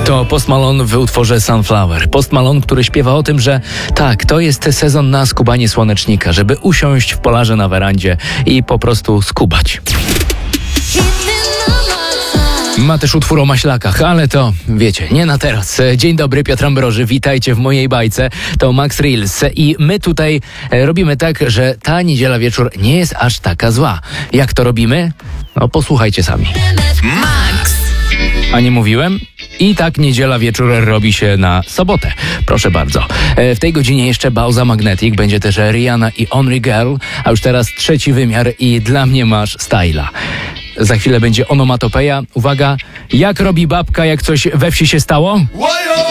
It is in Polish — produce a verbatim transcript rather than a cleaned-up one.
To Post Malone w utworze Sunflower. Post Malone, który śpiewa o tym, że tak, to jest sezon na skubanie słonecznika, żeby usiąść w polarze na werandzie i po prostu skubać. Ma też utwór o maślakach, ale to, wiecie, nie na teraz. Dzień dobry, Piotr Ambroży, witajcie w mojej bajce. To Max Reels i my tutaj robimy tak, że ta niedziela wieczór nie jest aż taka zła. Jak to robimy? No posłuchajcie sami. Max! A nie mówiłem? I tak niedziela wieczór robi się na sobotę. Proszę bardzo. W tej godzinie jeszcze Bauza Magnetic, będzie też Rihanna i Only Girl, a już teraz trzeci wymiar i Dla mnie masz styla. Za chwilę będzie onomatopeja. Uwaga, jak robi babka, jak coś we wsi się stało?